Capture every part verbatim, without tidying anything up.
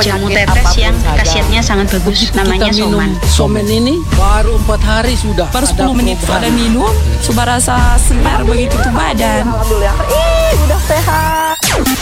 jamu tetes yang khasiatnya sangat bagus. Begitu namanya kita minum Soman. Somen ini baru empat hari sudah Baru ada sepuluh menit perubahan. ada minum, sudah rasa segar begitu tuh badan. Alhamdulillah, ih udah sehat.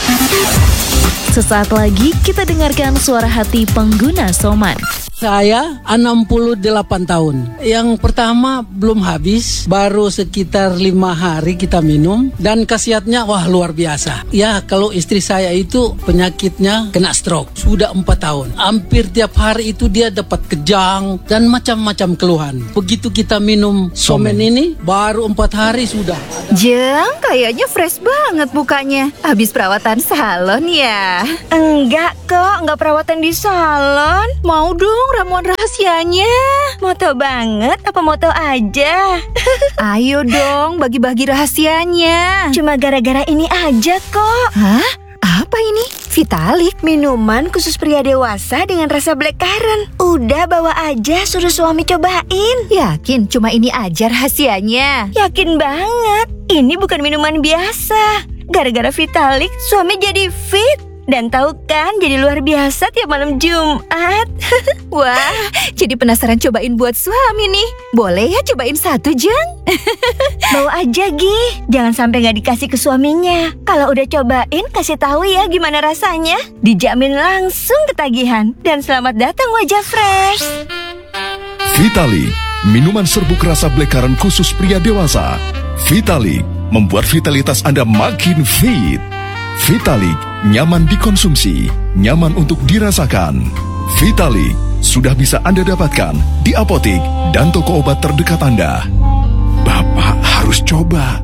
Sesaat lagi kita dengarkan suara hati pengguna Soman. Saya enam puluh delapan tahun. Yang pertama belum habis, baru sekitar lima hari kita minum dan khasiatnya wah luar biasa. Ya kalau istri saya itu penyakitnya kena stroke sudah empat tahun. Hampir tiap hari itu dia dapat kejang dan macam-macam keluhan. Begitu kita minum Somen ini baru empat hari sudah. Jeng, kayaknya fresh banget mukanya. Habis perawatan salon ya? Enggak kok, enggak perawatan di salon. Mau dong ramuan rahasianya. Moto banget apa moto aja? Ayo dong bagi-bagi rahasianya. Cuma gara-gara ini aja kok. Hah? Apa ini? Vitalik, minuman khusus pria dewasa dengan rasa blackcurrant. Udah bawa aja, suruh suami cobain. Yakin cuma ini aja rahasianya? Yakin banget. Ini bukan minuman biasa. Gara-gara Vitalik, suami jadi fit. Dan tahu kan, jadi luar biasa tiap malam Jumat. Wah, jadi penasaran cobain buat suami nih. Boleh ya cobain satu, Jeng? Bawa aja, Gi. Jangan sampai gak dikasih ke suaminya. Kalau udah cobain, kasih tahu ya gimana rasanya. Dijamin langsung ketagihan. Dan selamat datang wajah fresh. Vitalik, minuman serbuk rasa blackcurrant khusus pria dewasa. Vitalik, membuat vitalitas Anda makin fit. Vitalik, nyaman dikonsumsi, nyaman untuk dirasakan. Vitalik sudah bisa Anda dapatkan di apotik dan toko obat terdekat Anda. Bapak harus coba.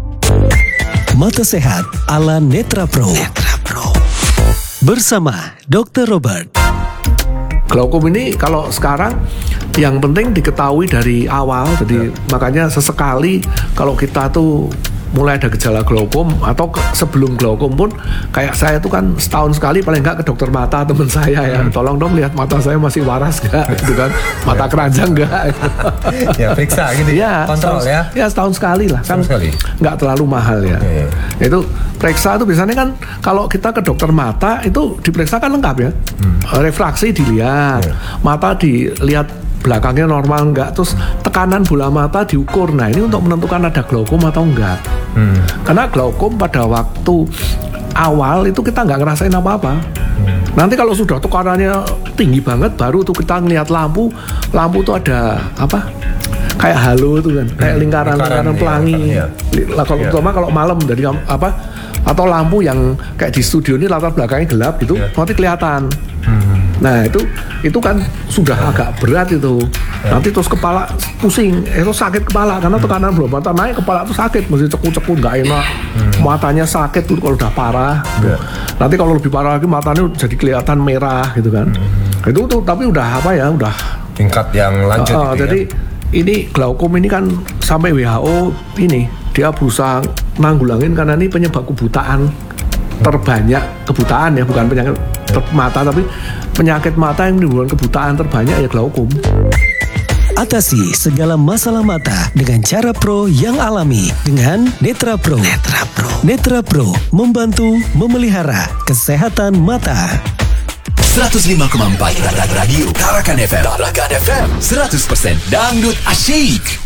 Mata Sehat ala Netra Pro. Netra Pro. Bersama dokter Robert. Glaukom ini kalau sekarang yang penting diketahui dari awal. Jadi ya. Makanya sesekali kalau kita tuh mulai ada gejala glaukom atau ke, sebelum glaukom pun kayak saya tuh kan setahun sekali paling nggak ke dokter mata teman saya ya, tolong dong lihat mata saya masih waras gak gitu kan, mata keranjang gak ya periksa gitu ya, kontrol setahun, ya ya setahun sekali lah kan, nggak terlalu mahal ya. Okay. Itu periksa tuh biasanya kan kalau kita ke dokter mata itu diperiksa kan lengkap ya, hmm. refraksi dilihat, yeah. mata dilihat belakangnya normal enggak, terus tekanan bola mata diukur. Nah ini untuk menentukan ada glaukom atau enggak. Hmm. Karena glaukom pada waktu awal itu kita nggak ngerasain apa-apa. Hmm. Nanti kalau sudah tekanannya tinggi banget, baru tuh kita ngelihat lampu, lampu tuh ada apa? Kayak halo itu kan, hmm. kayak lingkaran-lingkaran pelangi. Ya, ya. Kalau terutama ya. Kalau malam dari apa? Atau lampu yang kayak di studio ini latar belakangnya gelap gitu, ya. Nanti kelihatan. Hmm. Nah itu itu kan sudah ya. Agak berat itu. Ya. Nanti terus kepala pusing, itu sakit kepala karena hmm. tekanan bola mata naik, kepala tuh sakit, mesti cekut-cekut nggak enak, hmm. matanya sakit tuh kalau udah parah. Ya. Nanti kalau lebih parah lagi matanya jadi kelihatan merah gitu kan. Hmm. Itu tuh tapi udah apa ya, udah tingkat yang lanjut. Uh, gitu jadi ya. Ini glaukom ini kan sampai W H O ini dia berusaha nanggulangin karena ini penyebab kebutaan terbanyak, kebutaan ya bukan penyakit mata tapi penyakit mata yang menimbulkan kebutaan terbanyak ya glaukom. Atasi segala masalah mata dengan cara pro yang alami dengan Netra Pro. Netra Pro. Netra Pro membantu memelihara kesehatan mata. seratus lima koma empat Radio Tarakan F M. Tarakan F M seratus persen dangdut asyik.